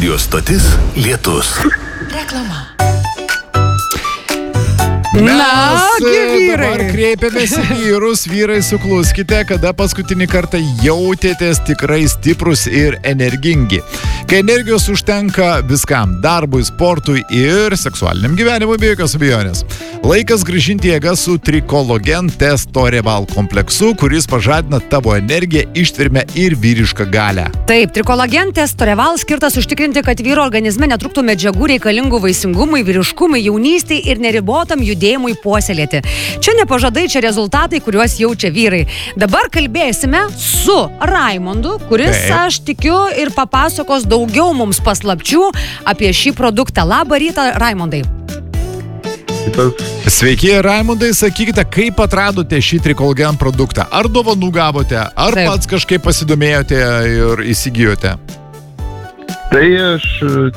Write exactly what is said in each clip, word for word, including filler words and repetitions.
Radio stotis Lietus. Reklama. Mes Na, dabar kreipiamės į vyrus. Vyrai, sukluskite, kada paskutinį kartą jautėtės tikrai stiprus ir energingi. Kai energijos užtenka viskam – darbui, sportui ir seksualiniam gyvenimui, be jokios abejonės. Laikas grąžinti jėgas su Trikologen Testoreval kompleksu, kuris pažadina tavo energiją, ištvermę ir vyrišką galią. Taip, Trikologen Testoreval skirtas užtikrinti, kad vyro organizme netrūktų medžiagų reikalingų vaisingumui, vyriškumui, jaunystei ir neribotam judėjimui puoselėti. Čia ne pažadai, čia rezultatai, kuriuos jaučia vyrai. Dabar kalbėsime su Raimondu, kuris, Taip. aš tikiu, ir papasakos daugiau mums paslapčių apie šį produktą. Labą rytą, Raimondai. Sveiki, Raimondai, sakykite, kaip atradote šį Trikologen produktą? Ar dovanų gavote, ar Taip. pats kažkaip pasidomėjote ir įsigijote? Tai aš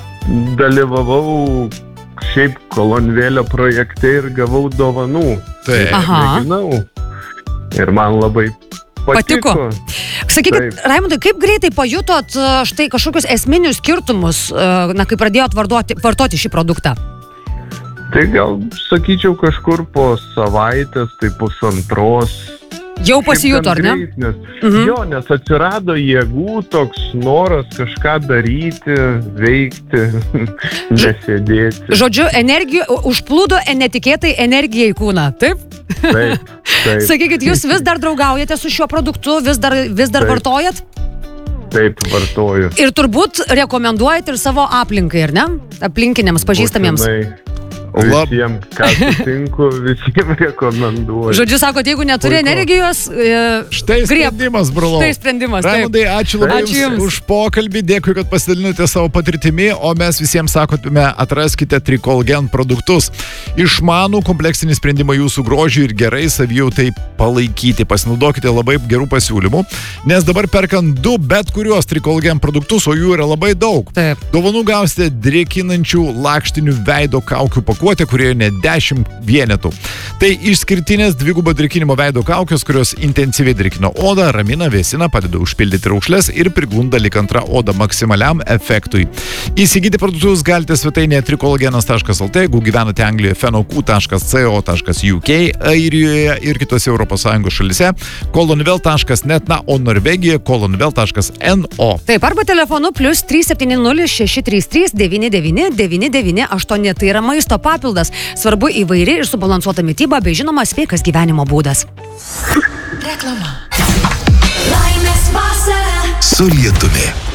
dalyvavau šiaip kolonėlio projekte ir gavau dovanų. Taip. Aha. Mėginau. Ir man labai patiko. Patiko. Sakykit, Raimondai, kaip greitai pajutot štai kažkokius esminius skirtumus, na, kai pradėjot vartoti, vartoti šį produktą? Tai gal, sakyčiau, kažkur po savaitės, tai pusantros. Jau pasijuto, ar ne? Greit, nes, Mhm. Jo, nes atsirado jėgų, toks noras kažką daryti, veikti, nesėdėti. Žodžiu, energija, užplūdo netikėtai energija į kūną, taip? Taip, taip. Sakykit, jūs vis dar draugaujate su šiuo produktu, vis dar, vis dar Taip. vartojat? Taip, vartoju. Ir turbūt rekomenduojat ir savo aplinkai, ar ne? Aplinkiniams, pažįstamiems. Būtinai. Visiems, ką sutinku, visiems rekomenduoju. Žodžiu, sakot, jeigu neturi Puiku. energijos, e, Štai grieb. sprendimas, brolo. Štai sprendimas, taip. Raimondai, ačiū labai Ačiū jums jums. už pokalbį, dėkui, kad pasidalinote savo patirtimi, o mes visiems sakotime, atraskite Trikologen produktus. Išmanų kompleksinį sprendimą jūsų grožiui ir gerai savijautai palaikyti. Pasinaudokite labai gerų pasiūlymų, nes dabar perkant du bet kuriuos Trikologen produktus, o jų yra labai daug. Taip. Dovanų gausite drėkinančių lakštinių veido kaukių pakuotę, kurioje net dešimt vienetų. Tai išskirtinės dvigubo drėkinimo veido kaukės, kurios intensyviai drėkina odą, ramina, vėsina, padeda užpildyti raukšles ir prigunda lyg antra oda maksimaliam efektui. Įsigyti produktus galite svetainėje trikologenas taškas lt, jeigu gyvenate Anglijoje fenokų taškas co taškas uk, Airijoje ir kitose Europos Sąjungos šalyse, kolonivel taškas net, na, o Norvegijoje kolonivel taškas no. Taip, arba telefonu plus trys septyni nulis šeši trys trys devyni devyni devyni devyni aštuoni. Tai yra maisto papildas. Svarbu įvairi ir subalansuota mityba bei žinoma sveikas gyvenimo būdas. Reklama. Laimės vasara. Su Lietumi.